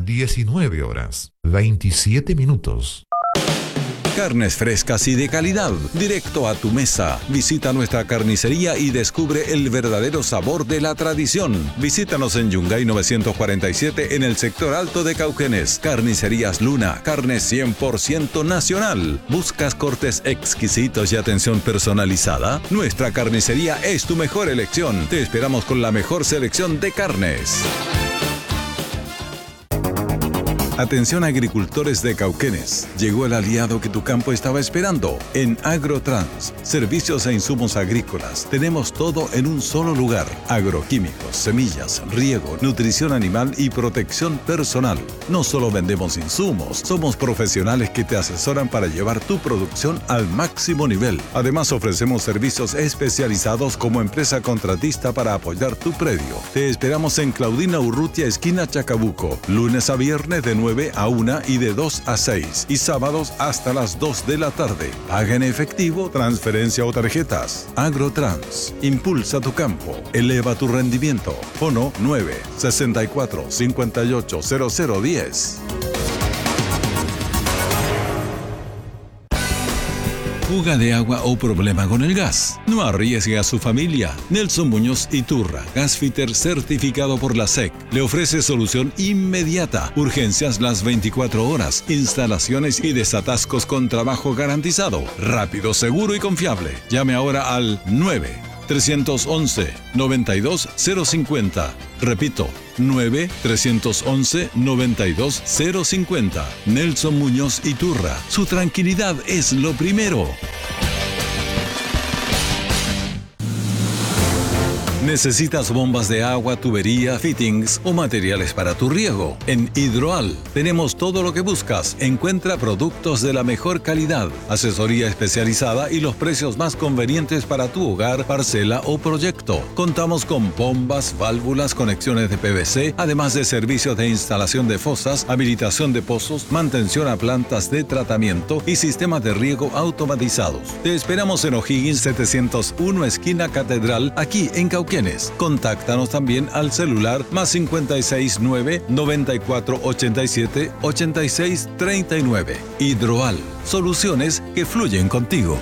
19 horas, 27 minutos. Carnes frescas y de calidad, directo a tu mesa. Visita nuestra carnicería y descubre el verdadero sabor de la tradición. Visítanos en Yungay 947 en el sector alto de Cauquenes. Carnicerías Luna, carne 100% nacional. ¿Buscas cortes exquisitos y atención personalizada? Nuestra carnicería es tu mejor elección. Te esperamos con la mejor selección de carnes. Atención agricultores de Cauquenes, llegó el aliado que tu campo estaba esperando. En Agrotrans, servicios e insumos agrícolas, tenemos todo en un solo lugar. Agroquímicos, semillas, riego, nutrición animal y protección personal. No solo vendemos insumos, somos profesionales que te asesoran para llevar tu producción al máximo nivel. Además ofrecemos servicios especializados como empresa contratista para apoyar tu predio. Te esperamos en Claudina Urrutia, esquina Chacabuco, lunes a viernes de 9 a 1 y de 2 a 6 y sábados hasta las 2 de la tarde. Paga en efectivo, transferencia o tarjetas. Agrotrans, impulsa tu campo, eleva tu rendimiento. Fono 9 64 58 0010. ¿Fuga de agua o problema con el gas? No arriesgue a su familia. Nelson Muñoz Iturra, gasfitter certificado por la SEC, le ofrece solución inmediata, urgencias las 24 horas, instalaciones y desatascos con trabajo garantizado, rápido, seguro y confiable. Llame ahora al 9-311-92-050. Repito, 9-311-92-050. Nelson Muñoz Iturra. Su tranquilidad es lo primero. ¿Necesitas bombas de agua, tubería, fittings o materiales para tu riego? En Hidroal tenemos todo lo que buscas. Encuentra productos de la mejor calidad, asesoría especializada y los precios más convenientes para tu hogar, parcela o proyecto. Contamos con bombas, válvulas, conexiones de PVC, además de servicios de instalación de fosas, habilitación de pozos, mantención a plantas de tratamiento y sistemas de riego automatizados. Te esperamos en O'Higgins 701, esquina Catedral, aquí en Cauquenes. Contáctanos también al celular +56 9 94 87 86 39. Hidroal, soluciones que fluyen contigo.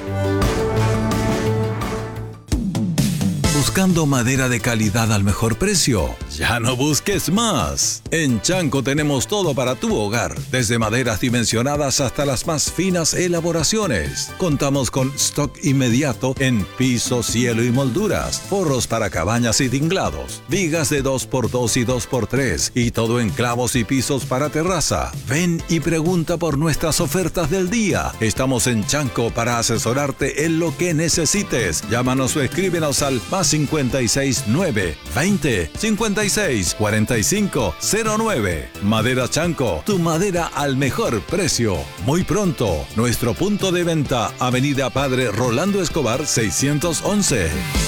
¿Buscando madera de calidad al mejor precio? Ya no busques más. En Chanco tenemos todo para tu hogar, desde maderas dimensionadas hasta las más finas elaboraciones. Contamos con stock inmediato en piso, cielo y molduras, forros para cabañas y tinglados, vigas de 2x2 y 2x3 y todo en clavos y pisos para terraza. Ven y pregunta por nuestras ofertas del día. Estamos en Chanco para asesorarte en lo que necesites. Llámanos o escríbenos al +56 9 20 56 45 09. Madera Chanco, tu madera al mejor precio. Muy pronto, nuestro punto de venta, Avenida Padre Rolando Escobar 611.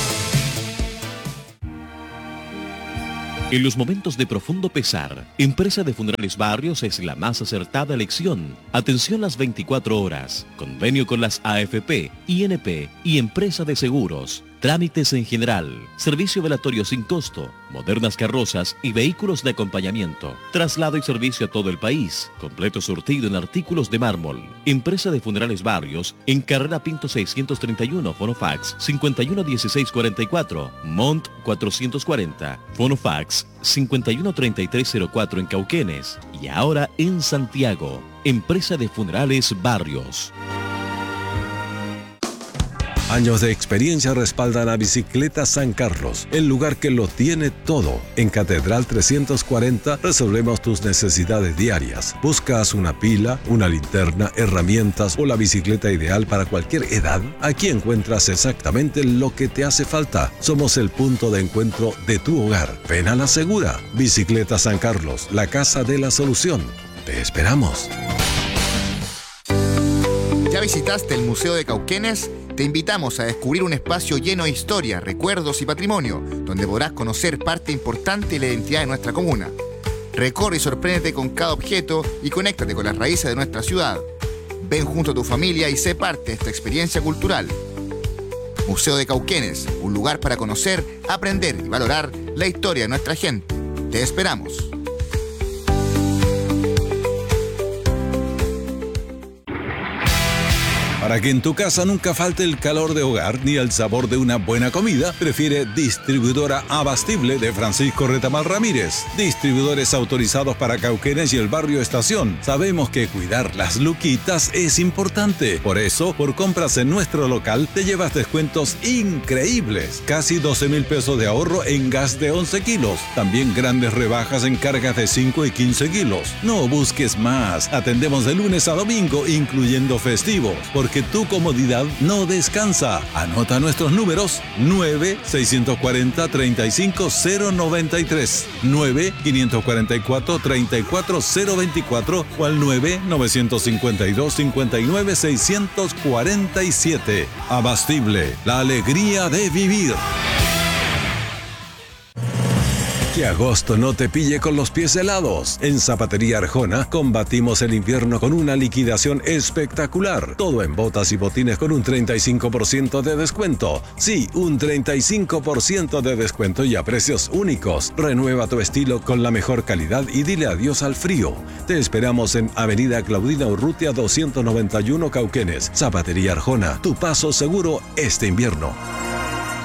En los momentos de profundo pesar, Empresa de Funerales Barrios es la más acertada elección. Atención las 24 horas. Convenio con las AFP, INP y Empresa de Seguros. Trámites en general, servicio velatorio sin costo, modernas carrozas y vehículos de acompañamiento, traslado y servicio a todo el país, completo surtido en artículos de mármol. Empresa de Funerales Barrios, en Carrera Pinto 631, Fonofax 511644, Mont 440, Fonofax 513304 en Cauquenes y ahora en Santiago. Empresa de Funerales Barrios. Años de experiencia respaldan a Bicicleta San Carlos, el lugar que lo tiene todo. En Catedral 340 resolvemos tus necesidades diarias. ¿Buscas una pila, una linterna, herramientas o la bicicleta ideal para cualquier edad? Aquí encuentras exactamente lo que te hace falta. Somos el punto de encuentro de tu hogar. Ven a la segura. Bicicleta San Carlos, la casa de la solución. Te esperamos. ¿Ya visitaste el Museo de Cauquenes? Te invitamos a descubrir un espacio lleno de historia, recuerdos y patrimonio, donde podrás conocer parte importante de la identidad de nuestra comuna. Recorre y sorpréndete con cada objeto y conéctate con las raíces de nuestra ciudad. Ven junto a tu familia y sé parte de esta experiencia cultural. Museo de Cauquenes, un lugar para conocer, aprender y valorar la historia de nuestra gente. Te esperamos. Para que en tu casa nunca falte el calor de hogar ni el sabor de una buena comida, prefiere Distribuidora Abastible de Francisco Retamal Ramírez. Distribuidores autorizados para Cauquenes y el barrio Estación. Sabemos que cuidar las luquitas es importante. Por eso, por compras en nuestro local, te llevas descuentos increíbles. Casi 12,000 pesos de ahorro en gas de 11 kilos. También grandes rebajas en cargas de 5 y 15 kilos. No busques más. Atendemos de lunes a domingo, incluyendo festivos, porque tu comodidad no descansa. Anota nuestros números: 9-640-35093, 9-544-34024 o al 9-952-59-647. Abastible, la alegría de vivir. Que agosto no te pille con los pies helados. En Zapatería Arjona combatimos el invierno con una liquidación espectacular. Todo en botas y botines con un 35% de descuento. Sí, un 35% de descuento y a precios únicos. Renueva tu estilo con la mejor calidad y dile adiós al frío. Te esperamos en Avenida Claudina Urrutia 291 Cauquenes. Zapatería Arjona, tu paso seguro este invierno.